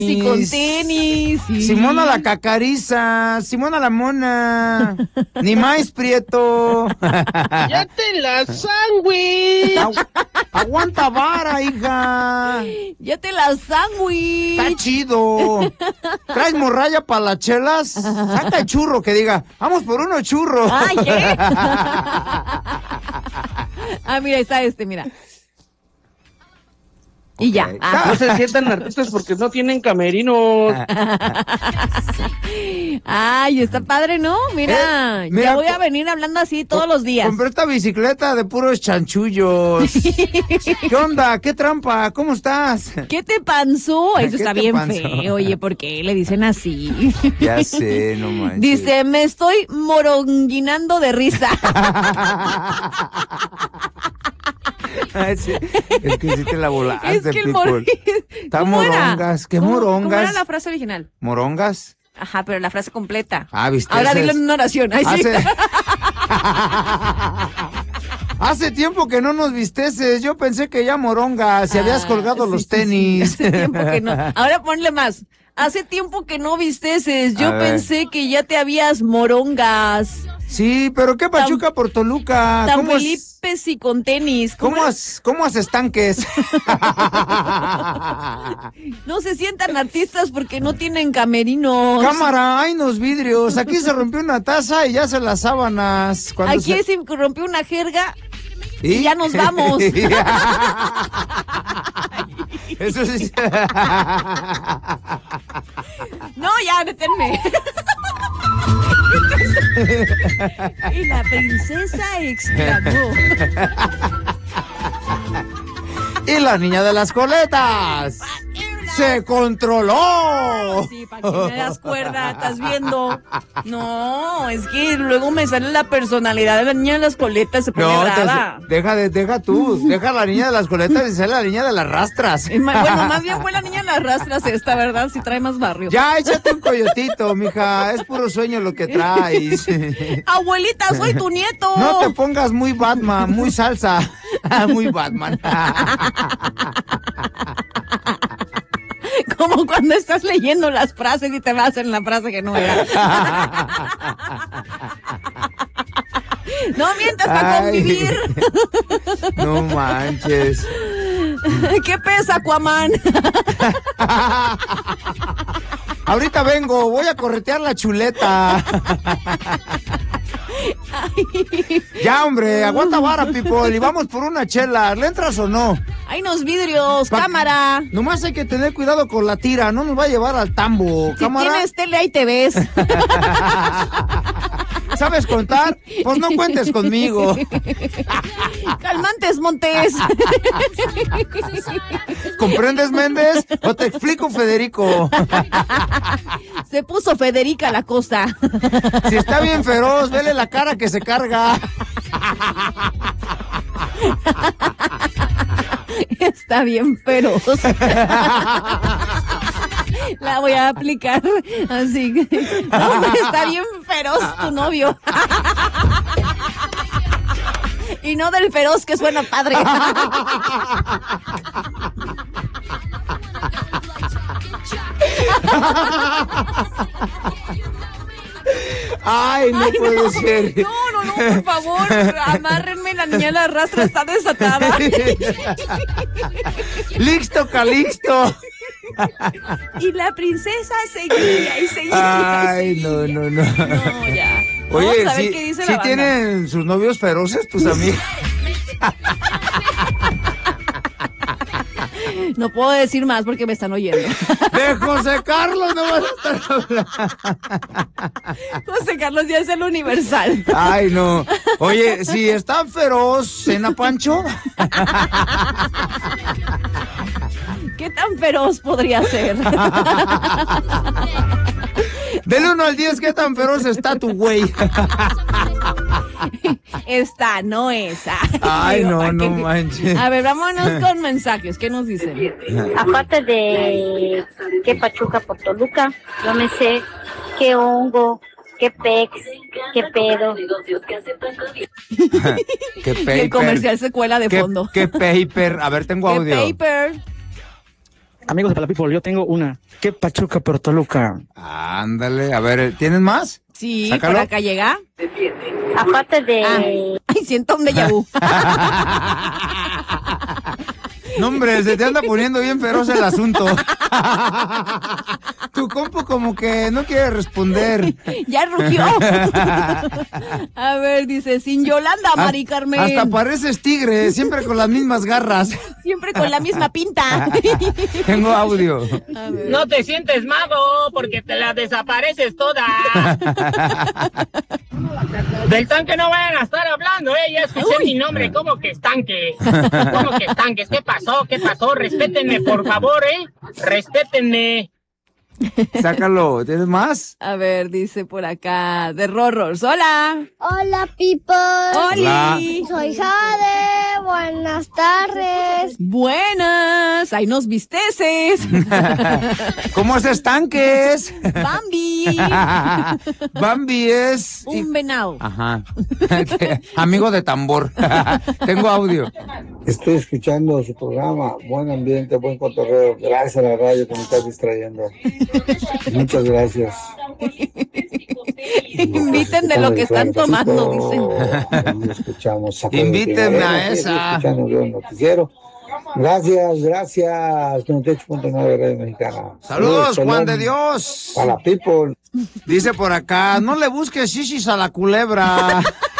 Sí, con tenis. Sí. Simona la cacariza, Simona la mona, ni más Prieto. ¡Ya te la sándwich! Aguanta vara, hija. Ya te la sándwich. Está chido. ¿Traes morralla para las chelas? Saca el churro que diga, vamos por unos churros. Ay, ¿qué? Mira, está mira. Y ya. No se sientan artistas porque no tienen camerinos. Ay, está padre, ¿no? Mira, ya voy a venir hablando así todos los días. Compré esta bicicleta de puros chanchullos. ¿Qué onda? ¿Qué trampa? ¿Cómo estás? ¿Qué te panzó? Eso está bien panzó? feo. Oye, ¿por qué le dicen así? Ya sé, no manches. Dice, me estoy moronguinando de risa. Es que sí te la volaste, Es que el Está morongas. ¿Qué morongas? ¿Cómo era la frase original? ¿Morongas? Ajá, pero la frase completa. ¿viste? Ahora dilo en una oración. Ay, sí. Hace tiempo que no nos visteces. Yo pensé que ya morongas. Si habías colgado los tenis. Sí. Hace tiempo que no. Ahora ponle más. Hace tiempo que no visteces. Yo pensé que ya te habías morongas. Sí, pero ¿qué Pachuca por Toluca? Tan Felipes y con tenis. ¿Cómo haces tanques? No se sientan artistas porque no tienen camerinos. Cámara, hay unos vidrios. Aquí se rompió una taza y ya se las sábanas. Aquí se rompió una jerga y ya nos vamos. Eso sí. No, ya, deténme. Y la princesa exclamó. Y la niña de las coletas se controló. Sí, para que me das cuerda, estás viendo. No, es que luego me sale la personalidad de la niña de las coletas, se pone brava. Deja tú, deja la niña de las coletas y sale la niña de las rastras. Bueno, más bien fue la niña de las rastras esta, ¿verdad? Si trae más barrio. Ya, échate un coyotito, mija, es puro sueño lo que traes. Abuelita, soy tu nieto. No te pongas muy Batman, muy salsa. Muy Batman. Como cuando estás leyendo las frases y te vas en la frase que no era. No mientas para convivir. No manches. ¿Qué pesa, Aquaman? Ahorita vengo, voy a corretear la chuleta. Ya, hombre, aguanta vara, people, y vamos por una chela. ¿Le entras o no? Hay unos vidrios, cámara. Nomás hay que tener cuidado con la tira, no nos va a llevar al tambo, si cámara. Tienes tele, ahí te ves. ¿Sabes contar? Pues no cuentes conmigo. Calmantes, Montes. ¿Comprendes, Méndez? ¿O te explico, Federico? Se puso Federica la cosa. Si está bien feroz, vele la cara que se carga. Está bien feroz. La voy a aplicar así. No, está bien feroz tu novio. Y no del feroz que suena padre. Ay, no puede ser. No, por favor, amárrenme, la niña de la rastra está desatada. Listo, Calixto. Y la princesa seguía y seguía. Ay, no. No, ya. Oye, vamos a ver sí, qué dice ¿sí la banda? tienen sus novios feroces tus amigos? No puedo decir más porque me están oyendo. De José Carlos no vas a estar hablando. José Carlos ya es el universal. Ay, no. Oye, si está feroz, ¿cena Pancho? ¿Qué tan feroz podría ser? Del 1 al 10, ¿qué tan feroz está tu güey? Esta, no esa. Ay, Digo, no manches. A ver, vámonos con mensajes. ¿Qué nos dicen? Aparte de qué Pachuca por Toluca, yo me sé qué hongo, qué pex, qué pedo. Qué paper. Y el comercial se cuela de fondo. ¿Qué paper? A ver, tengo audio. ¿Qué paper? Amigos de Palapipol, yo tengo una. ¿Qué Pachuca por Toluca? Ándale, a ver, ¿tienes más? Sí, Sácalo. por acá llega. Aparte de... Ay, siento un déjà vu. No, hombre, se te anda poniendo bien feroz el asunto. Tu compo como que no quiere responder. Ya rugió. A ver, dice, sin Yolanda, Mari Carmen. Hasta pareces tigre, siempre con las mismas garras. Siempre con la misma pinta. Tengo audio. No te sientes mago porque te la desapareces toda. Del tanque no vayan a estar hablando, ya escuché mi nombre, ¿cómo que estanque? ¿Cómo que estanques? ¿Qué pasó? ¿Qué pasó? Respétenme, por favor, respétenme. Sácalo, ¿tienes más? A ver, dice por acá, de Rorros. Hola. Hola, people. Hola. Soy Jade. Buenas tardes. Buenas. Ahí nos visteces. ¿Cómo es estanques? Bambi. Bambi es... Un venado. Ajá. Amigo de tambor. Tengo audio. Estoy escuchando su programa, buen ambiente, buen cotorreo. Gracias a la radio que me estás distrayendo. Muchas gracias. Inviten de lo que están tomando, dicen. Escuchamos. Invítenme a esa. Escuchando el noticiero. Gracias. 98.9 Radio Mexicana. Saludos, Juan de Dios. Para people. Dice por acá, no le busques shishis a la culebra.